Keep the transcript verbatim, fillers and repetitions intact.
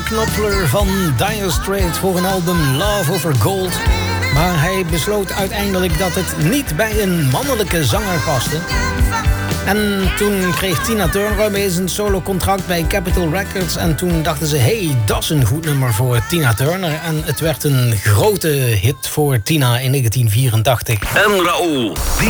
Knopfler van Dire Straits voor een album Love Over Gold. Maar hij besloot uiteindelijk dat het niet bij een mannelijke zanger paste. En toen kreeg Tina Turner opeens een solo-contract bij Capitol Records. En toen dachten ze, hey, dat is een goed nummer voor Tina Turner. En het werd een grote hit voor Tina in negentien vierentachtig. En Raoul, D